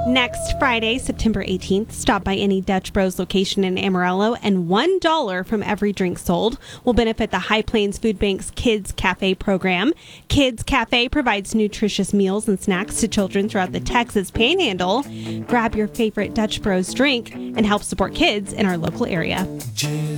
Next Friday, September 18th, stop by any Dutch Bros location in Amarillo, and $1 from every drink sold will benefit the High Plains Food Bank's Kids Cafe program. Kids Cafe provides nutritious meals and snacks to children throughout the Texas Panhandle. Grab your favorite Dutch Bros drink and help support kids in our local area.